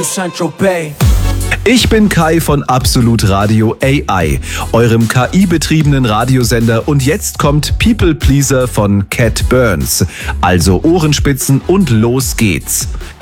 Central Bay. Ich bin Kai von Absolut Radio AI, eurem KI-betriebenen Radiosender, und jetzt kommt People Pleaser von Cat Burns. Also Ohrenspitzen und los geht's.